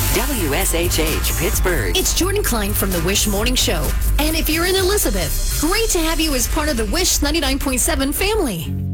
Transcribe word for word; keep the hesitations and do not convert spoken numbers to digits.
W S H H Pittsburgh. It's Jordan Klein from the Wish Morning Show. And if you're in Elizabeth, great to have you as part of the Wish ninety-nine point seven family.